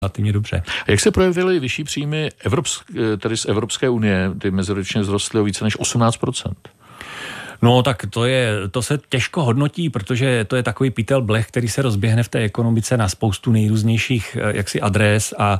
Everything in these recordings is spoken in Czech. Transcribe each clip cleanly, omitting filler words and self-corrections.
relativně dobře. A jak se projevily vyšší příjmy tedy z Evropské unie? Ty meziročně vzrostly o více než 18%. No tak to se těžko hodnotí, protože to je takový pytel blech, který se rozběhne v té ekonomice na spoustu nejrůznějších jaksi adres a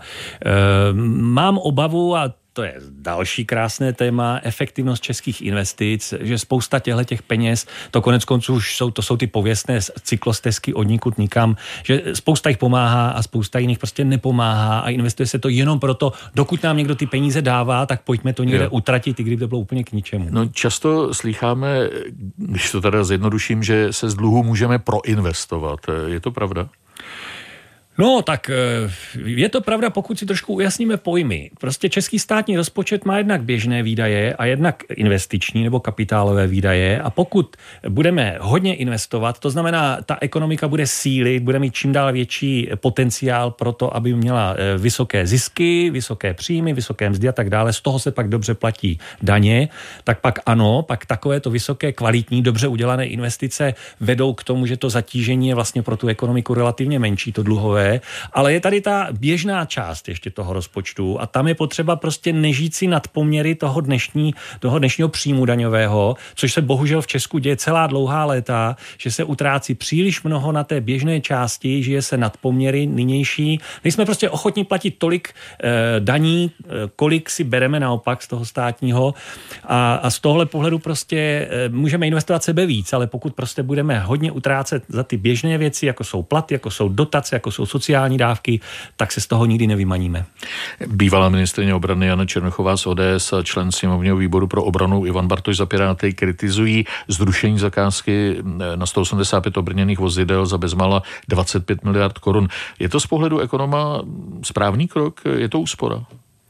mám obavu, a to je další krásné téma, efektivnost českých investic, že spousta těch peněz, to konec konců už jsou ty pověstné cyklostezky od nikud nikam, že spousta jich pomáhá a spousta jiných prostě nepomáhá a investuje se to jenom proto, dokud nám někdo ty peníze dává, tak pojďme to někde utratit, i kdyby to bylo úplně k ničemu. No často slýcháme, když to teda zjednoduším, že se z dluhu můžeme proinvestovat. Je to pravda? No, tak je to pravda, pokud si trošku ujasníme pojmy. Prostě český státní rozpočet má jednak běžné výdaje a jednak investiční nebo kapitálové výdaje a pokud budeme hodně investovat, to znamená, ta ekonomika bude sílit, bude mít čím dál větší potenciál pro to, aby měla vysoké zisky, vysoké příjmy, vysoké mzdy a tak dále, z toho se pak dobře platí daně, tak pak ano, pak takovéto vysoké, kvalitní, dobře udělané investice vedou k tomu, že to zatížení je vlastně pro tu ekonomiku relativně menší, to dluhové. Ale je tady ta běžná část ještě toho rozpočtu a tam je potřeba prostě nežít si nadpoměry toho dnešního příjmu daňového, což se bohužel v Česku děje celá dlouhá léta, že se utrácí příliš mnoho na té běžné části, žije se nadpoměry nynější. Nejsme prostě ochotní platit tolik daní, kolik si bereme naopak z toho státního a z tohle pohledu prostě můžeme investovat sebe víc, ale pokud prostě budeme hodně utrácet za ty běžné věci, jako jsou platy, jako jsou dotace, jako jsou sociální dávky, tak se z toho nikdy nevymaníme. Bývalá ministryně obrany Jana Černochová z ODS a člen sněmovního výboru pro obranu Ivan Bartoš za Piráty kritizují zrušení zakázky na 185 obrněných vozidel za bezmála 25 miliard korun. Je to z pohledu ekonoma správný krok? Je to úspora?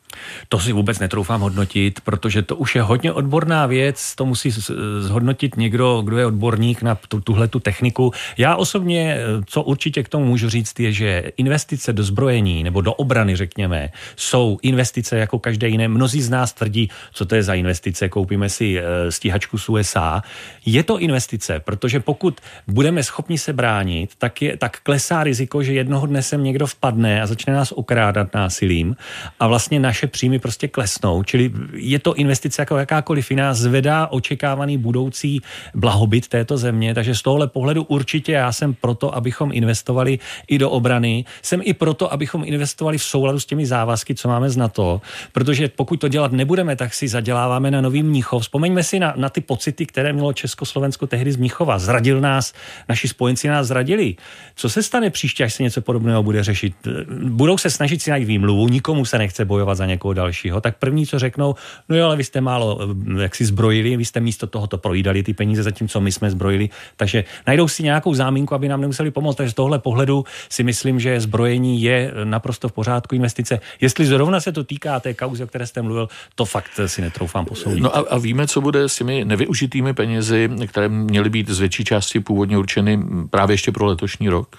To si vůbec netroufám hodnotit, protože to už je hodně odborná věc, to musí zhodnotit někdo, kdo je odborník na tuhletu techniku. Já osobně, co určitě k tomu můžu říct, je, že investice do zbrojení nebo do obrany, řekněme, jsou investice jako každé jiné. Mnozí z nás tvrdí, co to je za investice, koupíme si stíhačku z USA. Je to investice, protože pokud budeme schopni se bránit, tak klesá riziko, že jednoho dne sem někdo vpadne a začne nás okrádat násilím a vlastně naše příjmy prostě klesnou, čili je to investice jako jakákoliv jiná, zvedá očekávaný budoucí blahobyt této země, takže z tohohle pohledu určitě já jsem proto, abychom investovali i do obrany, jsem i proto, abychom investovali v souladu s těmi závazky, co máme z NATO, protože pokud to dělat nebudeme, tak si zaděláváme na Nový Mnichov. Vzpomeňme si na ty pocity, které mělo Československo tehdy z Mnichova. Zradil nás, naši spojenci nás zradili. Co se stane příště, až se něco podobného bude řešit? Budou se snažit si najít výmluvu, nikomu se nechce bojovat za někoho dalšího, tak první, co řeknou, no jo, ale vy jste málo jak si zbrojili, vy jste místo tohoto projídali ty peníze, zatímco my jsme zbrojili, takže najdou si nějakou záminku, aby nám nemuseli pomoct. Takže z tohle pohledu si myslím, že zbrojení je naprosto v pořádku investice. Jestli zrovna se to týká té kauzy, o které jste mluvil, to fakt si netroufám posoudit. No a víme, co bude s těmi nevyužitými penězi, které měly být z větší části původně určeny právě ještě pro letošní rok?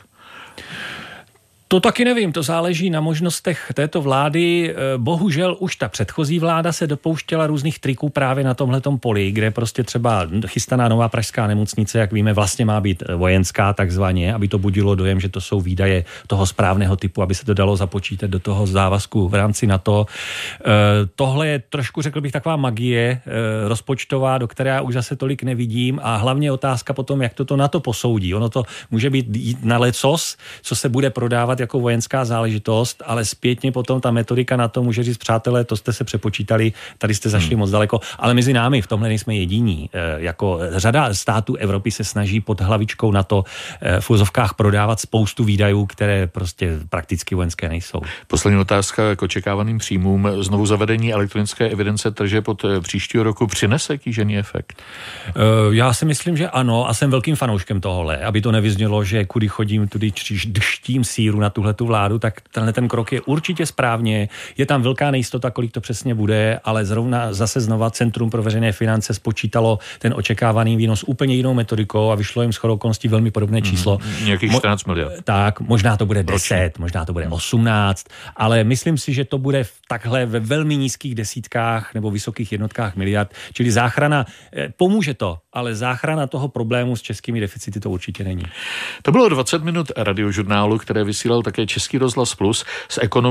To taky nevím, to záleží na možnostech této vlády. Bohužel už ta předchozí vláda se dopouštěla různých triků právě na tomhletom poli, kde prostě třeba chystaná nová pražská nemocnice, jak víme, vlastně má být vojenská takzvaně, aby to budilo dojem, že to jsou výdaje toho správného typu, aby se to dalo započítat do toho závazku v rámci NATO. Tohle je trošku, řekl bych, taková magie rozpočtová, do které já už zase tolik nevidím a hlavně otázka potom, jak to NATO posoudí. Ono to může být na lecos, co se bude prodávat jako vojenská záležitost, ale zpětně potom ta metodika na to může říct, přátelé, to jste se přepočítali, tady jste zašli moc daleko, ale mezi námi v tomhle nejsme jediní. Jako řada států Evropy se snaží pod hlavičkou na to v úzovkách prodávat spoustu výdajů, které prostě prakticky vojenské nejsou. Poslední otázka k očekávaným příjmům. Znovu zavedení elektronické evidence tržeb od příštího roku přinese kýžený efekt? Já si myslím, že ano a jsem velkým fanouškem tohohle, aby to nevyznělo, že kudy chodím, tudy dštím síru na tuhletu vládu, tak tenhle ten krok je určitě správně. Je tam velká nejistota, kolik to přesně bude, ale zase znova Centrum pro veřejné finance spočítalo ten očekávaný výnos úplně jinou metodikou a vyšlo jim shodou okolností velmi podobné číslo. Nějakých 14 miliard. Tak, možná to bude 10, možná to bude 18, ale myslím si, že to bude takhle ve velmi nízkých desítkách nebo vysokých jednotkách miliard, čili záchrana, pomůže to, ale záchrana toho problému s českými deficity to určitě není. To bylo 20 minut radiožurnálu, které vysílal také Český rozhlas Plus s